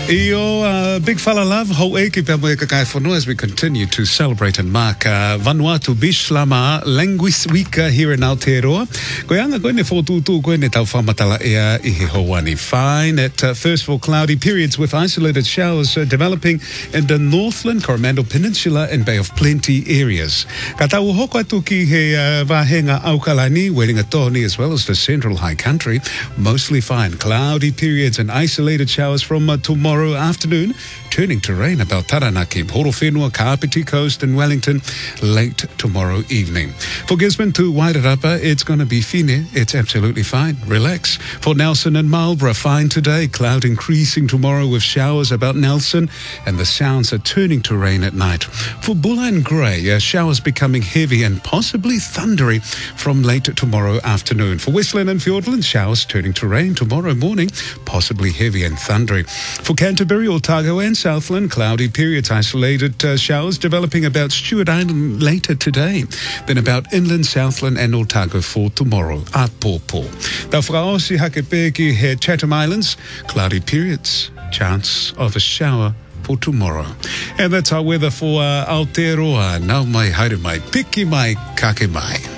Big fella love, ho eke pe moe kakai whanau as we continue to celebrate and mark Vanuatu Bislama Language Week here in Aotearoa. Koe anga koe ne whotutu koe ne tau whamatala ea I he hauani. Fine at first of all cloudy periods with isolated showers developing in the Northland, Coromandel Peninsula and Bay of Plenty areas. Ka tau hoko atu ki he vahenga Aukalani, Wellingtoni as well as the Central High Country. Mostly fine, cloudy periods and isolated showers from tomorrow afternoon, turning to rain about Taranaki, Horowhenua, Kapiti Coast and Wellington late tomorrow evening. For Gisborne to Wairarapa, it's going to be fine. It's absolutely fine. Relax. For Nelson and Marlborough, fine today. Cloud increasing tomorrow with showers about Nelson and the Sounds are turning to rain at night. For Bulla and Grey, showers becoming heavy and possibly thundery from late tomorrow afternoon. For Westland and Fiordland, showers turning to rain tomorrow morning, possibly heavy and thundery. For Canterbury, Otago and Southland, cloudy periods, isolated showers developing about Stewart Island later today. Then about inland Southland and Otago for tomorrow. Apopo. Tau whakaosi hake pēki he Chatham Islands, cloudy periods, chance of a shower for tomorrow. And that's our weather for Aotearoa. Nau mai haere mai, piki mai, kake mai.